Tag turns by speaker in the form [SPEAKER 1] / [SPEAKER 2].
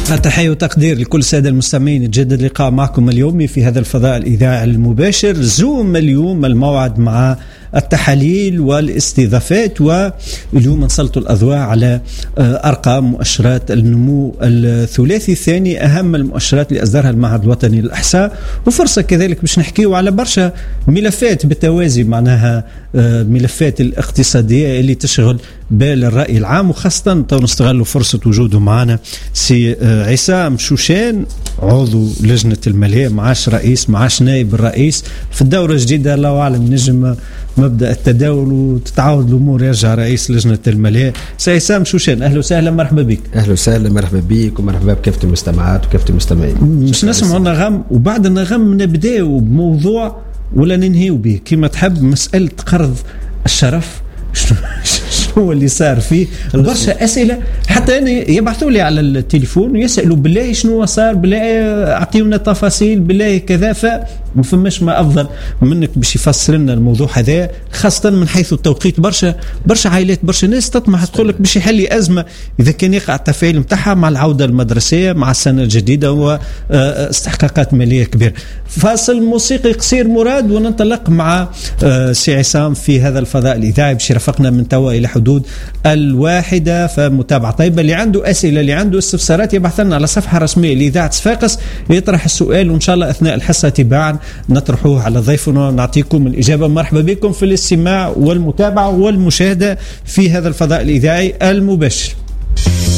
[SPEAKER 1] تحية وتقدير لكل السادة المستمعين. يتجدد اللقاء معكم اليومي في هذا الفضاء الإذاعي المباشر زوم. اليوم الموعد مع التحاليل والاستضافات، واليوم نسلط الأضواء على أرقام مؤشرات النمو الثلاثي الثاني، أهم المؤشرات اللي أصدرها المعهد الوطني للإحصاء، وفرصة كذلك باش نحكيو على برشا ملفات بالتوازي، معناها ملفات الاقتصادية اللي تشغل بال الرأي العام، وخاصة نستغلوا فرصة وجوده معنا سي عصام شوشان، عضو لجنة المالية، معاش رئيس معاش نائب الرئيس في الدورة الجديدة. الله أعلم نجم مبدأ التداول وتتعاود الأمور يرجع رئيس لجنة المالية. سي عصام شوشان، أهلا وسهلا، مرحبا بك.
[SPEAKER 2] أهلا وسهلا، مرحبا بك ومرحبا بكافة المستمعات وكافة المستمعين.
[SPEAKER 1] مش نسمعوا النغم وبعد النغم نبداو بموضوع ولا ننهيو به كما تحب، مسألة قرض الشرف. شنو اللي صار فيه؟ برشا أسئلة، حتى أنا يبعثوا لي على التليفون ويسألوا بالله شنو صار، بالله أعطيونا تفاصيل، بالله كذا. فما فماش ما أفضل منك باش يفسر لنا الموضوع هذا، خاصة من حيث التوقيت. برشا عائلات، برشا ناس تطمح تقول لك باش يحل أزمة إذا كان يقع التفاعل متاعها مع العودة المدرسية مع السنة الجديدة واستحقاقات مالية كبيرة. فاصل موسيقي قصير مراد وننطلق مع سي عصام في هذا الفضاء الإذاعي باش يرافقنا من توا إلى حدود 1. فمتابعة طيبة. اللي عنده أسئلة، اللي عنده استفسارات، يبحث لنا على صفحة رسمية لإذاعة صفاقس، يطرح السؤال وإن شاء الله أثناء الحصة تباعا نطرحوه على ضيفنا ونعطيكم الإجابة. مرحبا بكم في الاستماع والمتابعة والمشاهدة في هذا الفضاء الإذاعي المباشر.